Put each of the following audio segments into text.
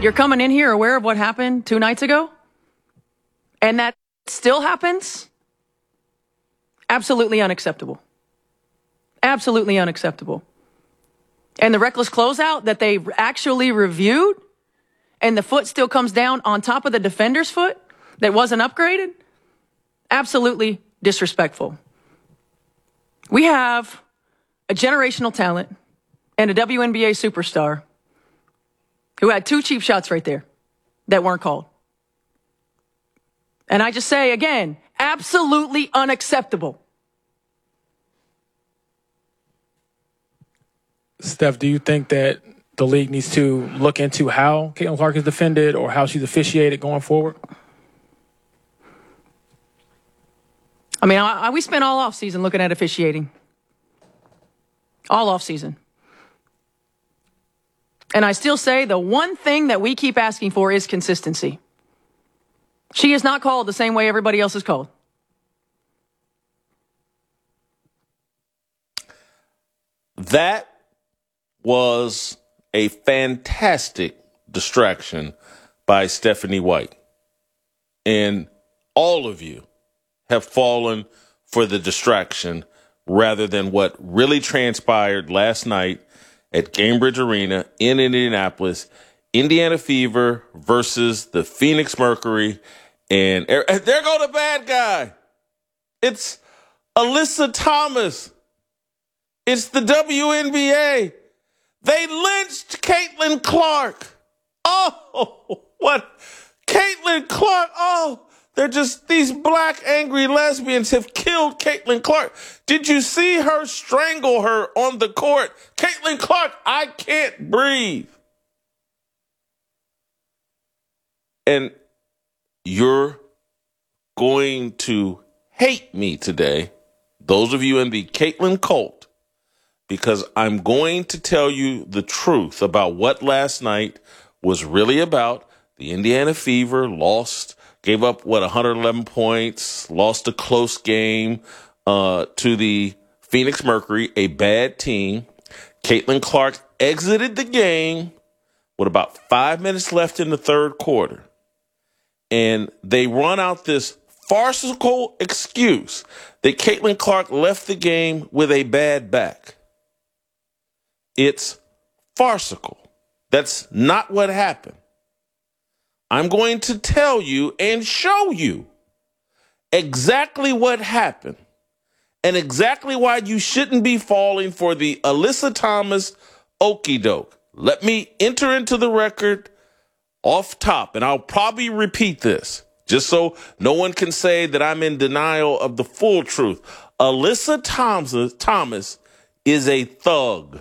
You're coming in here aware of what happened 2 nights ago? And that still happens? Absolutely unacceptable. Absolutely unacceptable. And the reckless closeout that they actually reviewed, and the foot still comes down on top of the defender's foot that wasn't upgraded? Absolutely disrespectful. We have a generational talent and a WNBA superstar who had 2 cheap shots right there that weren't called. And I just say again, absolutely unacceptable. Steph, do you think that the league needs to look into how Caitlin Clark is defended or how she's officiated going forward? I mean, we spent all offseason looking at officiating. All offseason. And I still say the one thing that we keep asking for is consistency. She is not called the same way everybody else is called. That was a fantastic distraction by Stephanie White. And all of you have fallen for the distraction rather than what really transpired last night at Gainbridge Arena in Indianapolis. Indiana Fever versus the Phoenix Mercury. And there go the bad guy. It's Alyssa Thomas. It's the WNBA. They lynched Caitlin Clark. Oh, what? Caitlin Clark. Oh, they're just, these black angry lesbians have killed Caitlin Clark. Did you see her strangle her on the court? Caitlin Clark, I can't breathe. And you're going to hate me today, those of you in the Caitlin cult, because I'm going to tell you the truth about what last night was really about. The Indiana Fever lost, gave up, 111 points, lost a close game to the Phoenix Mercury, a bad team. Caitlin Clark exited the game with about 5 minutes left in the third quarter. And they run out this farcical excuse that Caitlin Clark left the game with a bad back. It's farcical. That's not what happened. I'm going to tell you and show you exactly what happened and exactly why you shouldn't be falling for the Alyssa Thomas okie doke. Let me enter into the record off top, and I'll probably repeat this just so no one can say that I'm in denial of the full truth. Alyssa Thomas is a thug.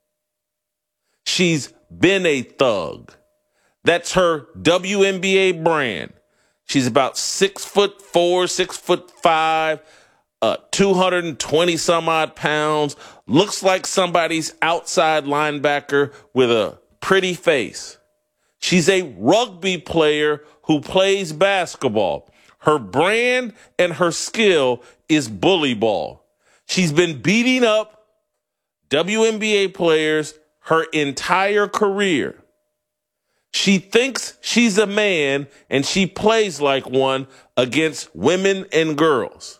She's been a thug. That's her WNBA brand. She's about 6'4", 6'5", 220 some odd pounds. Looks like somebody's outside linebacker with a pretty face. She's a rugby player who plays basketball. Her brand and her skill is bully ball. She's been beating up WNBA players her entire career. She thinks she's a man and she plays like one against women and girls.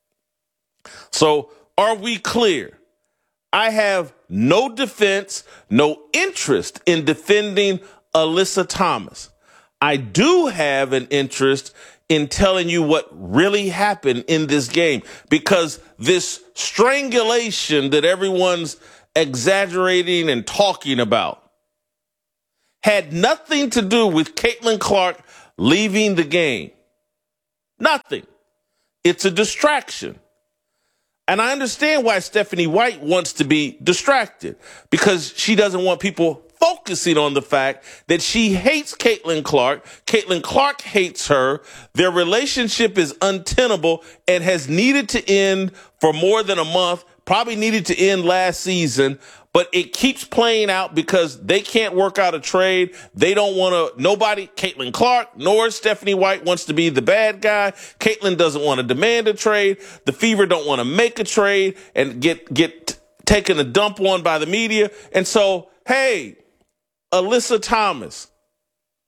So are we clear? I have no defense, no interest in defending Alyssa Thomas. I do have an interest in telling you what really happened in this game, because this strangulation that everyone's exaggerating and talking about had nothing to do with Caitlin Clark leaving the game. Nothing. It's a distraction. And I understand why Stephanie White wants to be distracted, because she doesn't want people focusing on the fact that she hates Caitlin Clark. Caitlin Clark hates her. Their relationship is untenable and has needed to end for more than a month, probably needed to end last season, but it keeps playing out because they can't work out a trade. They don't want to, nobody, Caitlin Clark nor Stephanie White wants to be the bad guy. Caitlin doesn't want to demand a trade. The Fever don't want to make a trade and get taken a dump on by the media. And so, hey, Alyssa Thomas,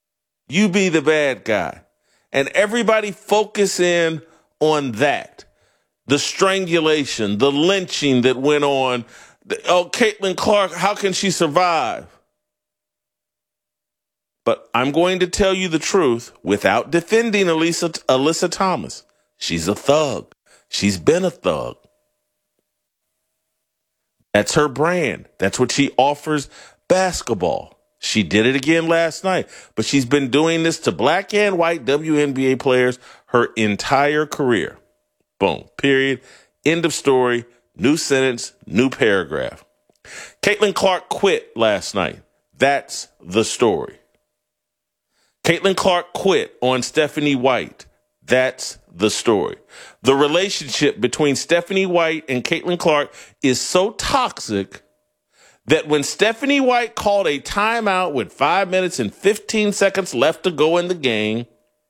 You be the bad guy. And everybody focus in on that. The strangulation, the lynching that went on. Oh, Caitlin Clark, how can she survive? But I'm going to tell you the truth without defending Alyssa Thomas. She's a thug. She's been a thug. That's her brand. That's what she offers basketball. She did it again last night, but she's been doing this to black and white WNBA players her entire career. Boom. Period. End of story. New sentence. New paragraph. Caitlin Clark quit last night. That's the story. Caitlin Clark quit on Stephanie White. That's the story. The relationship between Stephanie White and Caitlin Clark is so toxic that when Stephanie White called a timeout with 5 minutes and 15 seconds left to go in the game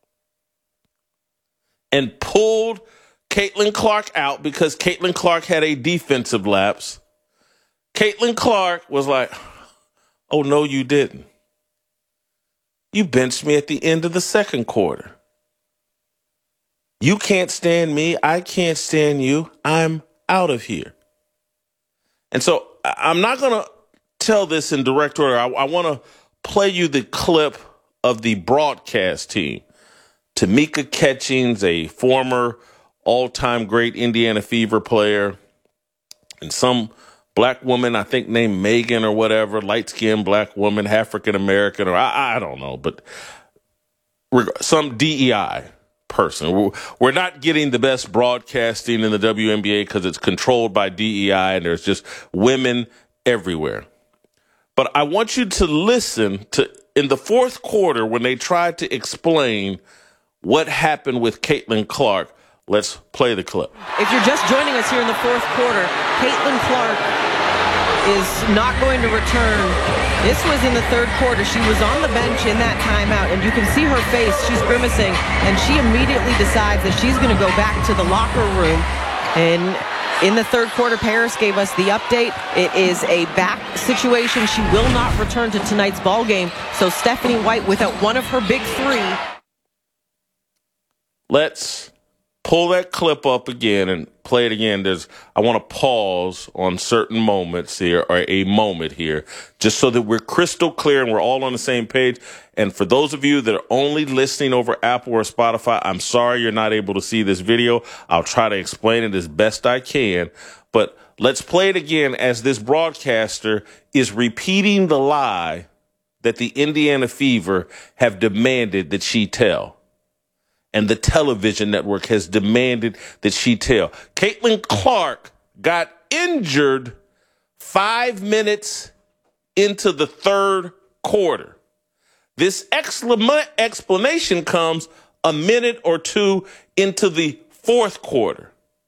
and pulled Caitlin Clark out because Caitlin Clark had a defensive lapse, Caitlin Clark was like, oh, no, you didn't. You benched me at the end of the second quarter. You can't stand me. I can't stand you. I'm out of here. And so I'm not going to tell this in direct order. I want to play you the clip of the broadcast team. Tamika Catchings, a former all-time great Indiana Fever player, and some black woman, I think named Megan or whatever, light-skinned black woman, African-American, or I don't know, but some DEI person. We're not getting the best broadcasting in the WNBA because it's controlled by DEI and there's just women everywhere. But I want you to listen to, in the fourth quarter, when they tried to explain what happened with Caitlin Clark. Let's play the clip. If you're just joining us here in the fourth quarter, Caitlin Clark is not going to return. This was in the third quarter. She was on the bench in that timeout, and you can see her face. She's grimacing, and she immediately decides that she's going to go back to the locker room. And in the third quarter, Paris gave us the update. It is a back situation. She will not return to tonight's ball game. So Stephanie White, without one of her big three. Let's pull that clip up again and play it again. I want to pause on certain moments here, or a moment here, just so that we're crystal clear and we're all on the same page. And for those of you that are only listening over Apple or Spotify, I'm sorry you're not able to see this video. I'll try to explain it as best I can. But let's play it again as this broadcaster is repeating the lie that the Indiana Fever have demanded that she tell. And the television network has demanded that she tell. Caitlin Clark got injured 5 minutes into the third quarter. This explanation comes a minute or two into the fourth quarter.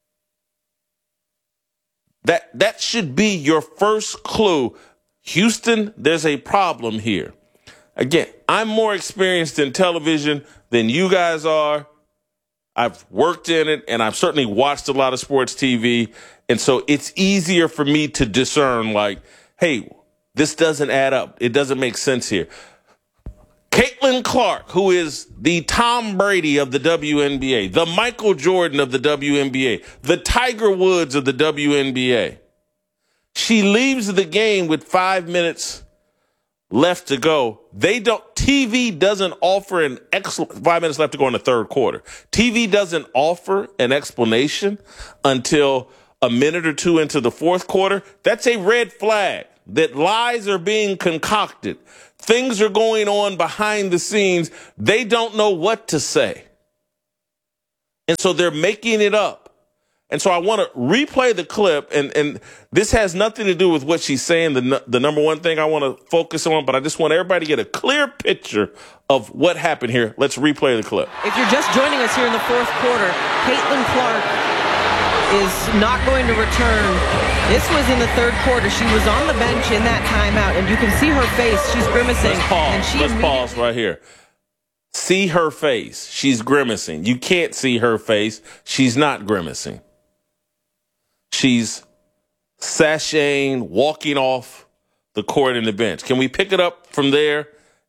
That should be your first clue. Houston, there's a problem here. Again, I'm more experienced in television than you guys are. I've worked in it, and I've certainly watched a lot of sports TV. And so it's easier for me to discern, like, hey, this doesn't add up. It doesn't make sense here. Caitlin Clark, who is the Tom Brady of the WNBA, the Michael Jordan of the WNBA, the Tiger Woods of the WNBA, she leaves the game with 5 minutes left to go. TV doesn't offer 5 minutes left to go in the third quarter. TV doesn't offer an explanation until a minute or two into the fourth quarter. That's a red flag that lies are being concocted. Things are going on behind the scenes. They don't know what to say. And so they're making it up. And so I want to replay the clip, and this has nothing to do with what she's saying, the number one thing I want to focus on, but I just want everybody to get a clear picture of what happened here. Let's replay the clip. If you're just joining us here in the fourth quarter, Caitlin Clark is not going to return. This was in the third quarter. She was on the bench in that timeout, and you can see her face. She's grimacing. Let's pause right here. See her face. She's grimacing. You can't see her face. She's not grimacing. She's sashaying, walking off the court and the bench. Can we pick it up from there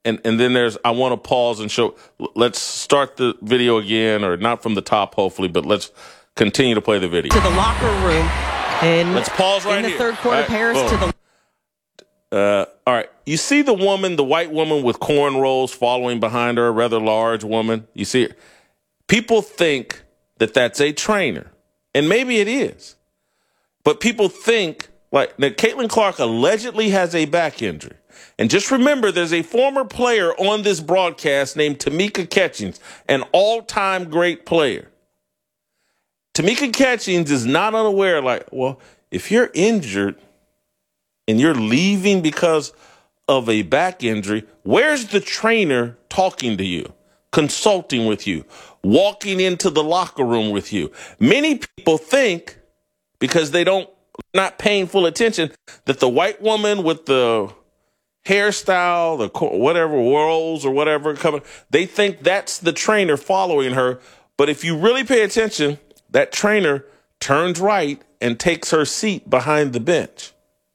and then there's, I want to pause and show, let's start the video again, or not from the top, hopefully, but let's continue to play the video. To the locker room. And let's pause right here. In the third quarter, right, Paris boom. to the... All right. You see the woman, the white woman with cornrows following behind her, a rather large woman? You see it? People think that that's a trainer, and maybe it is. But people think, like, now Caitlin Clark allegedly has a back injury. And just remember, there's a former player on this broadcast named Tamika Catchings, an all-time great player. Tamika Catchings is not unaware, like, well, if you're injured and you're leaving because of a back injury, where's the trainer talking to you, consulting with you, walking into the locker room with you? Many people think, because they not paying full attention, that the white woman with the hairstyle, the whatever, whirls or whatever coming, they think that's the trainer following her. But if you really pay attention, that trainer turns right and takes her seat behind the bench.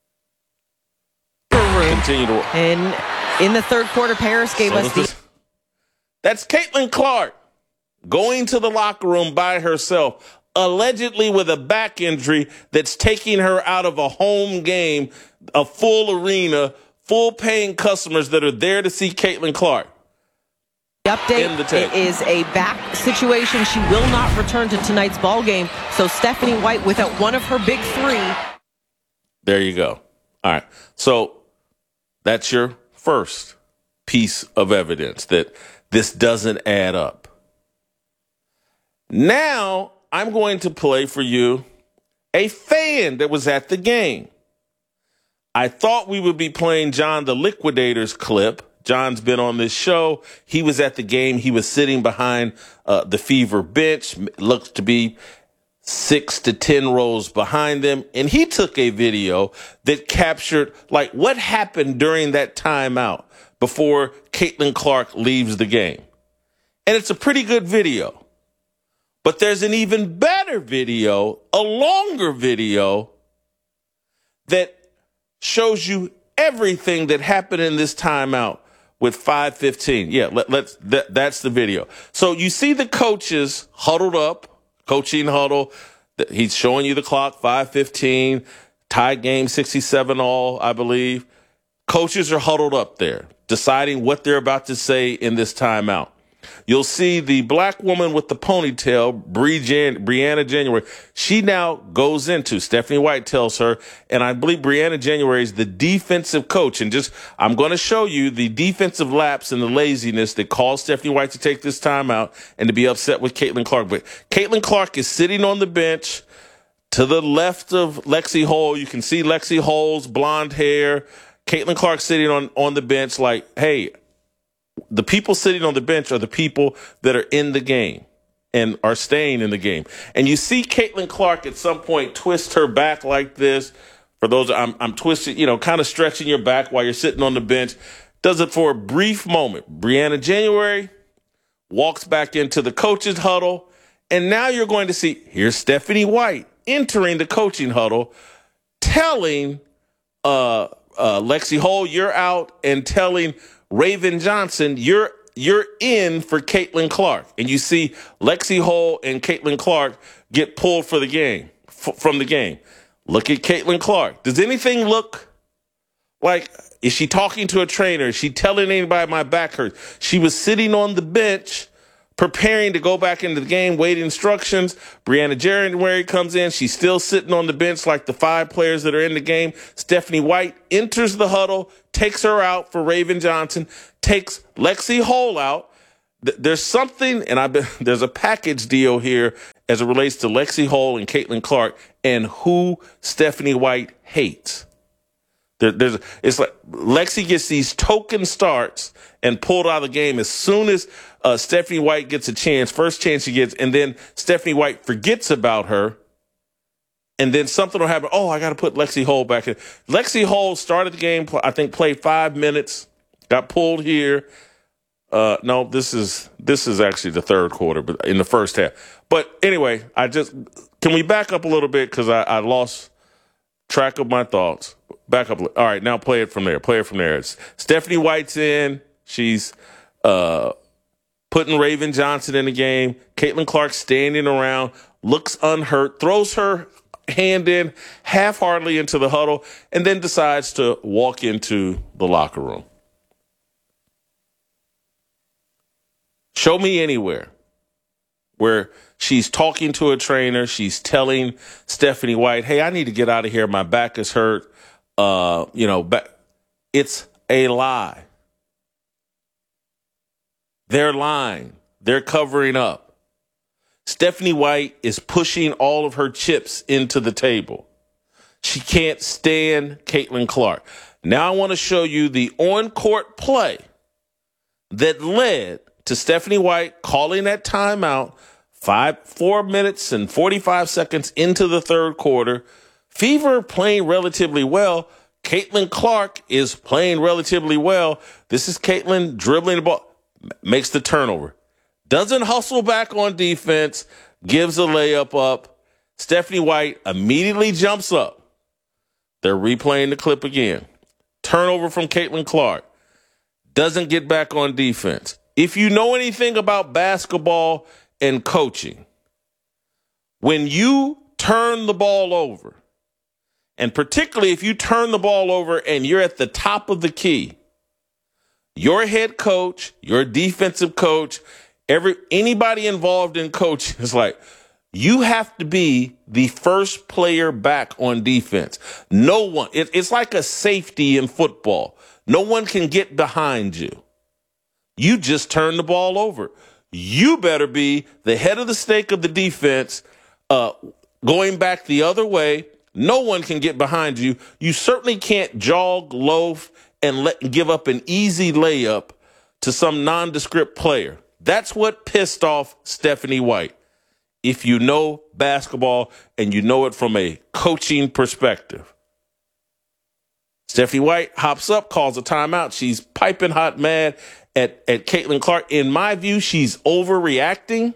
Continue to. And in the third quarter, Paris gave us the... That's Caitlin Clark going to the locker room by herself, allegedly with a back injury that's taking her out of a home game, a full arena, full paying customers that are there to see Caitlin Clark. The update is a back situation. She will not return to tonight's ball game. So Stephanie White without one of her big three. There you go. All right. So that's your first piece of evidence that this doesn't add up. Now I'm going to play for you a fan that was at the game. I thought we would be playing John the Liquidator's clip. John's been on this show. He was at the game. He was sitting behind the Fever bench. Looks to be 6 to 10 rows behind them. And he took a video that captured, like, what happened during that timeout before Caitlin Clark leaves the game. And it's a pretty good video. But there's an even better video, a longer video, that shows you everything that happened in this timeout with 5:15. Yeah, that's the video. So you see the coaches huddled up, coaching huddle. He's showing you the clock, 5:15, tied game, 67-all, I believe. Coaches are huddled up there, deciding what they're about to say in this timeout. You'll see the black woman with the ponytail, Brianna January. She now goes into, Stephanie White tells her, and I believe Brianna January is the defensive coach. And I'm going to show you the defensive lapse and the laziness that caused Stephanie White to take this timeout and to be upset with Caitlin Clark. But Caitlin Clark is sitting on the bench to the left of Lexi Hull. You can see Lexi Hull's blonde hair. Caitlin Clark sitting on the bench like, hey, the people sitting on the bench are the people that are in the game and are staying in the game. And you see Caitlin Clark at some point twist her back like this. For those, I'm twisting, kind of stretching your back while you're sitting on the bench. Does it for a brief moment. Brianna January walks back into the coach's huddle. And now you're going to see, here's Stephanie White entering the coaching huddle, telling Lexi Hull, you're out, and telling Raven Johnson, you're in for Caitlin Clark. And you see Lexi Hull and Caitlin Clark get pulled for the game, from the game. Look at Caitlin Clark. Does anything look like, is she talking to a trainer? Is she telling anybody my back hurts? She was sitting on the bench preparing to go back into the game, waiting instructions. Brianna January comes in. She's still sitting on the bench like the 5 players that are in the game. Stephanie White enters the huddle, takes her out for Raven Johnson, takes Lexi Hull out. There's something, and there's a package deal here as it relates to Lexi Hull and Caitlin Clark and who Stephanie White hates. It's like Lexi gets these token starts and pulled out of the game as soon as Stephanie White gets a chance, first chance she gets, and then Stephanie White forgets about her, and then something will happen. Oh, I got to put Lexi Hull back in. Lexi Hull started the game, I think played 5 minutes, got pulled here. No, this is actually the third quarter, but in the first half. But anyway, can we back up a little bit because I lost track of my thoughts. Back up. All right, now play it from there. It's Stephanie White's in. She's putting Raven Johnson in the game. Caitlin Clark standing around, looks unhurt, throws her hand in half-heartedly into the huddle, and then decides to walk into the locker room. Show me anywhere where she's talking to a trainer, she's telling Stephanie White, hey, I need to get out of here. My back is hurt. It's a lie. They're lying. They're covering up. Stephanie White is pushing all of her chips into the table. She can't stand Caitlin Clark. Now I want to show you the on-court play that led to Stephanie White calling that timeout 4 minutes and 45 seconds into the third quarter. Fever playing relatively well. Caitlin Clark is playing relatively well. This is Caitlin dribbling the ball, makes the turnover. Doesn't hustle back on defense, gives a layup up. Stephanie White immediately jumps up. They're replaying the clip again. Turnover from Caitlin Clark. Doesn't get back on defense. If you know anything about basketball and coaching, when you turn the ball over, and particularly if you turn the ball over and you're at the top of the key, your head coach, your defensive coach, anybody involved in coaching is like, you have to be the first player back on defense. No one, it's like a safety in football. No one can get behind you. You just turn the ball over. You better be the head of the stake of the defense, going back the other way. No one can get behind you. You certainly can't jog, loaf, and give up an easy layup to some nondescript player. That's what pissed off Stephanie White. If you know basketball and you know it from a coaching perspective. Stephanie White hops up, calls a timeout. She's piping hot mad at Caitlin Clark. In my view, she's overreacting.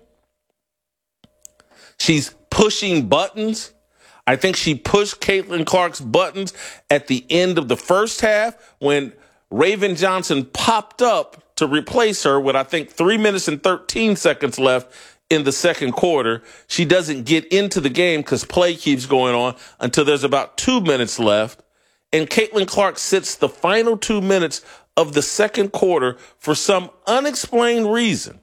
She's pushing buttons. I think she pushed Caitlin Clark's buttons at the end of the first half when Raven Johnson popped up to replace her with, I think, 3 minutes and 13 seconds left in the second quarter. She doesn't get into the game because play keeps going on until there's about 2 minutes left. And Caitlin Clark sits the final 2 minutes of the second quarter for some unexplained reason.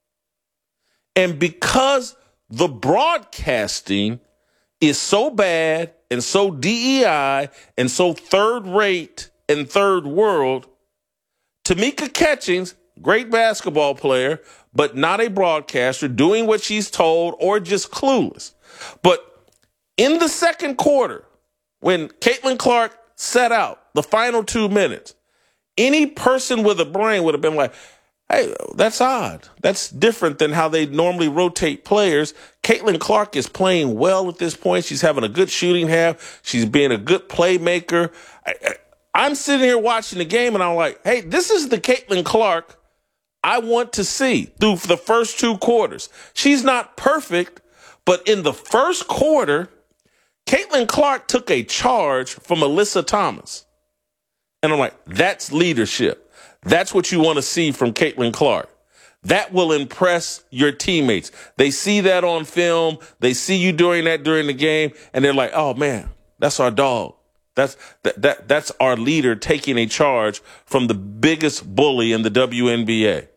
And because the broadcasting is so bad and so DEI and so third rate and third world, Tamika Catchings, great basketball player, but not a broadcaster, doing what she's told or just clueless. But in the second quarter, when Caitlin Clark set out the final 2 minutes, any person with a brain would have been like, hey, that's odd. That's different than how they normally rotate players. Caitlin Clark is playing well at this point. She's having a good shooting half. She's being a good playmaker. I'm sitting here watching the game, and I'm like, hey, this is the Caitlin Clark I want to see through the first 2 quarters. She's not perfect, but in the first quarter, Caitlin Clark took a charge from Alyssa Thomas. And I'm like, that's leadership. That's what you want to see from Caitlin Clark. That will impress your teammates. They see that on film. They see you doing that during the game, and they're like, oh, man, that's our dog. That's our leader taking a charge from the biggest bully in the WNBA.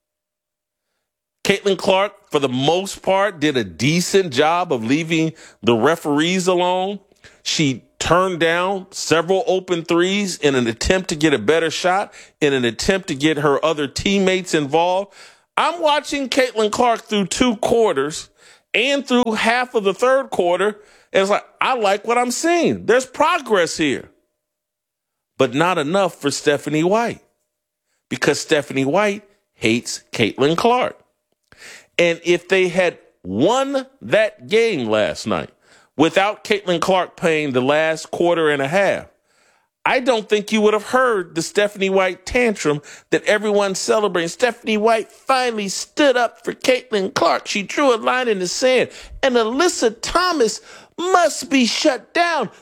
Caitlin Clark, for the most part, did a decent job of leaving the referees alone. She turned down several open threes in an attempt to get a better shot, in an attempt to get her other teammates involved. I'm watching Caitlin Clark through 2 quarters and through half of the third quarter. And it's like, I like what I'm seeing. There's progress here. But not enough for Stephanie White, because Stephanie White hates Caitlin Clark. And if they had won that game last night without Caitlin Clark playing the last quarter and a half, I don't think you would have heard the Stephanie White tantrum that everyone's celebrating. Stephanie White finally stood up for Caitlin Clark. She drew a line in the sand. And Alyssa Thomas must be shut down.